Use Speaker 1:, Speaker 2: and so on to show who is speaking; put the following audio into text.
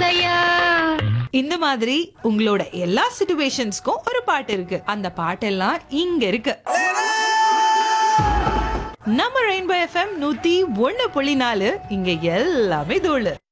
Speaker 1: இல்லையா?
Speaker 2: இந்த மாதிரி உங்களோட எல்லா சிச்சுவேஷன்ஸ்க்கும் ஒரு பாட்டு இருக்கு. அந்த பாட்டெல்லாம் இங்க இருக்கு. நம்ம ரெயின்போ FM 101.4 இங்க எல்லாமே தோழு.